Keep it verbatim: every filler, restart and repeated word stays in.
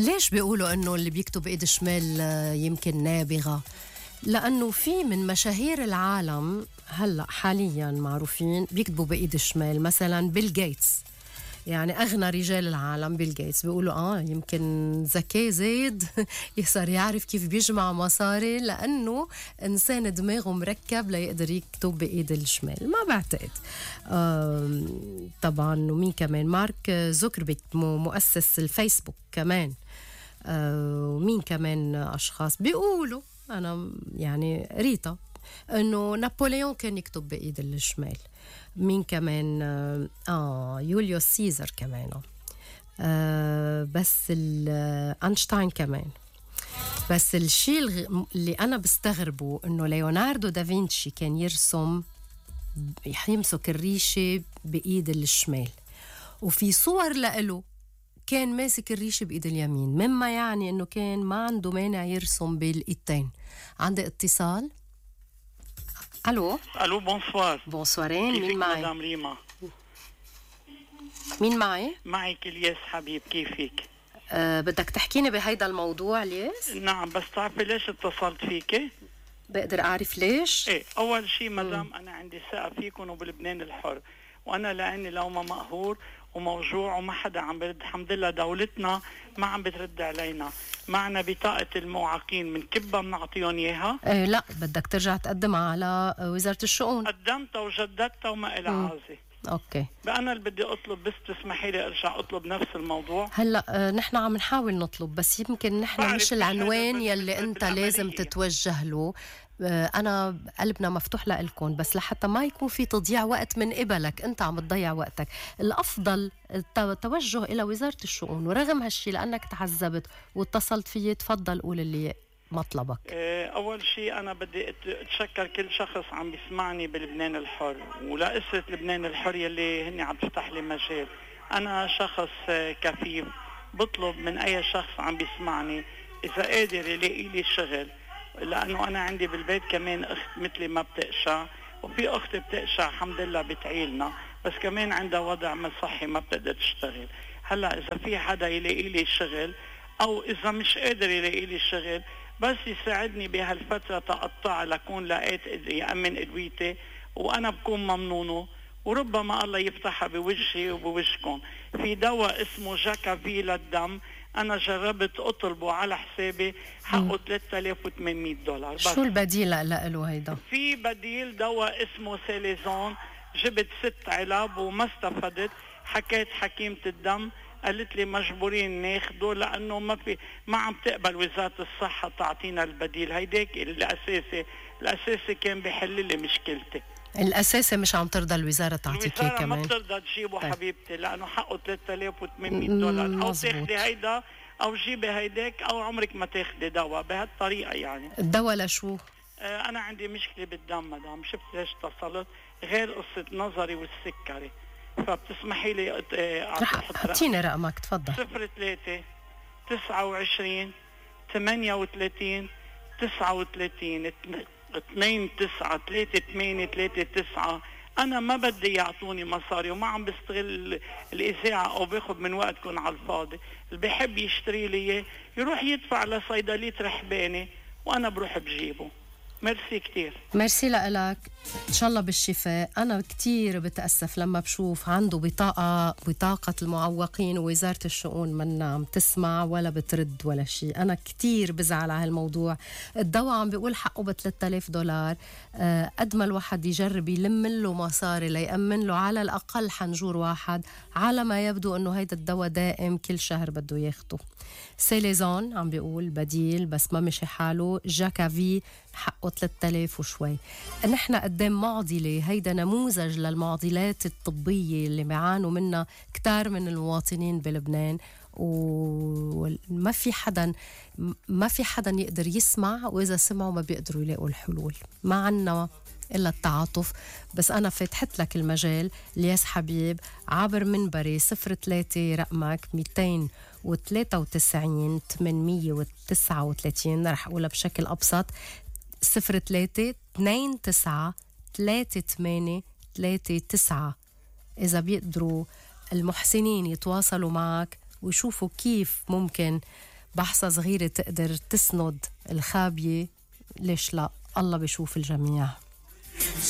ليش بيقولوا انه اللي بيكتب بايد الشمال يمكن نابغة؟ لانه في من مشاهير العالم هلا حاليا معروفين بيكتبوا بايد الشمال، مثلا بيل جيتس، يعني أغنى رجال العالم بيل جيتس، بيقولوا آه يمكن ذكي زيد يصير يعرف كيف بيجمع مصاري لأنه إنسان دماغه مركب ليقدر يكتب بإيد الشمال. ما بعتقد. آه طبعا. ومين كمان؟ مارك زوكربيرج مؤسس الفيسبوك كمان. آه ومين كمان أشخاص بيقولوا، أنا يعني ريتا، إنه نابليون كان يكتب بإيد الشمال. مين كمان؟ آه يوليوس سيزر كمان. آه بس أينشتاين كمان. بس الشيء اللي أنا بستغربه إنه ليوناردو دافنشي كان يرسم يمسك الريشة بإيد الشمال، وفي صور لإله كان ماسك الريشة بإيد اليمين، مما يعني إنه كان ما عنده مانع يرسم بالإيدتين. عندي اتصال. الو الو بونسوار. بونسوارين. مين معي؟ مدام ريما. مين معي؟ معك الياس حبيب، كيفك؟ أه بدك تحكيني بهيدا الموضوع الياس؟ نعم، بس تعرفي ليش اتصلت فيك؟ بقدر اعرف ليش؟ ايه، اول شيء مدام انا عندي ثقه فيكم وبلبنان الحر، وانا لاني لوما مقهور وموجوع وما حدا عم برد. الحمد لله دولتنا ما عم بترد علينا. معنا بطاقة المعاقين من كبة بنعطيهم اياها. ايه لا، بدك ترجع تقدم على وزارة الشؤون. قدمتها وجددتها وما إلها عازة. اوكي. بقى انا اللي بدي اطلب، بس تسمحي لي ارجع اطلب نفس الموضوع. هلا آه نحن عم نحاول نطلب، بس يمكن نحن مش العنوان يلي انت لازم تتوجه له. آه انا قلبنا مفتوح لإلكم، بس لحتى ما يكون في تضييع وقت من قبلك، انت عم تضيع وقتك. الافضل التوجه الى وزارة الشؤون. ورغم هالشي لانك تعذبت واتصلت فيي، تفضل قول اللي مطلبك. أول شيء أنا بدي أتشكر كل شخص عم بيسمعني بلبنان الحر، ولأسرة لبنان الحر يلي هني عم تفتح لي مجال. أنا شخص كفيف، بطلب من أي شخص عم بيسمعني إذا قادر يلاقي لي شغل، لأنه أنا عندي بالبيت كمان أخت مثلي ما بتقشع، وفي أخت بتقشع الحمد لله بتعيلنا، بس كمان عندها وضع ما صحي ما بتقدر تشتغل. هلأ إذا في حدا يلاقي لي شغل، أو إذا مش قادر يلاقي لي شغل بس يساعدني بهالفترة تقطع لكون لقيت يأمن أدويتي، وأنا بكون ممنونه، وربما الله يفتحها بوجهي وبوجهكم. في دواء اسمه جاكافي للدم، أنا جربت أطلبه على حسابي، حقه ثلاثة آلاف وثمانمية دولار. بس شو البديل له هيدا؟ في بديل دواء اسمه سيليزون، جبت ست علب وما استفدت. حكيت حكيمة الدم، قالت لي مجبورين ناخده لأنه ما في ما عم تقبل وزارة الصحة تعطينا البديل. هيداك الأساسي الأساسي كان بيحل لي مشكلتي. الأساسي مش عم ترضى الوزارة تعطيك كمان؟ الوزارة ما بترضى تجيبه. طيب حبيبتي، لأنه حقه ثلاثة آلاف وثمانمية دولار. أو تاخدي هيدا أو جيبي هيداك، أو عمرك ما تاخدي دواء بهالطريقة. يعني الدواء لشو؟ آه أنا عندي مشكلة بالدم مدام، شفت ليش اتصلت؟ غير قصة نظري والسكري، فبتسمحي لي اعطيني رقمك تفضل. صفر ثلاثة تسعة وعشرين ثمانية وثلاثين تسعة وثلاثين اثنين تسعة ثلاثة ثمانية ثلاثة تسعة. أنا ما بدي يعطوني مصاري، وما عم بستغل الإذاعة أو باخد من وقتكم على الفاضي. اللي بيحب يشتري لي يروح يدفع لصيدلية رحباني وأنا بروح بجيبه. ميرسي كتير. ميرسي لك، إن شاء الله بالشفاء. أنا كتير بتأسف لما بشوف عنده بطاقة بطاقة المعوقين ووزارة الشؤون منا عم تسمع ولا بترد ولا شيء. أنا كتير بزعل على هالموضوع. الدواء عم بيقول حقه ب ثلاثة آلاف دولار. أه قد ما الواحد يجرب يلم له مصاري ليأمن له على الأقل حنجور واحد، على ما يبدو أنه هيدا الدواء دائم كل شهر بده ياخده. سيليزون عم بيقول بديل بس ما مشي حاله. جاكافي حقه ثلاثة آلاف وشوي. نحن قدام معضلة، هيدا نموذج للمعضلات الطبية اللي بيعانوا منها كتار من المواطنين بلبنان، وما في حدا ما في حدا يقدر يسمع، وإذا سمعوا ما بيقدروا يلاقوا الحلول. ما عنا إلا التعاطف. بس أنا فتحت لك المجال الياس حبيب عبر منبري. صفر ثلاثة رقمك مئتين وثلاثة وتسعين ثمانمية وتسعة وثلاثين. رح أقولها بشكل أبسط: صفر ثلاثة اثنين تسعة ثلاثة ثمانية ثلاثة تسعة. إذا بيقدروا المحسنين يتواصلوا معك ويشوفوا كيف ممكن بحثة صغيرة تقدر تسند الخابية، ليش لا؟ الله بيشوف الجميع.